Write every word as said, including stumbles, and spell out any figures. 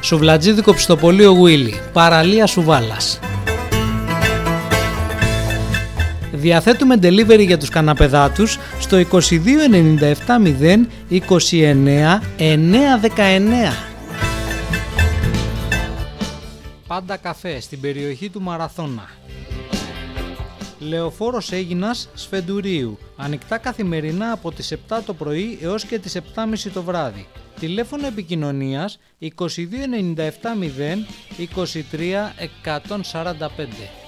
Σουβλατζίδικο Πιστοπωλείο Γουίλι, παραλία Σουβάλας. Διαθέτουμε delivery για τους καναπεδάτους στο είκοσι δύο ενενήντα επτά μηδέν είκοσι εννέα εννιακόσια δεκαεννέα. Πάντα καφέ στην περιοχή του Μαραθώνα. Λεωφόρος Αίγινας Σφεντουρίου. Ανοιχτά καθημερινά από τις επτά το πρωί έως και τις επτά και μισή το βράδυ. Τηλέφωνο επικοινωνίας είκοσι δύο ενενήντα επτά μηδέν είκοσι τρία εκατόν σαράντα πέντε.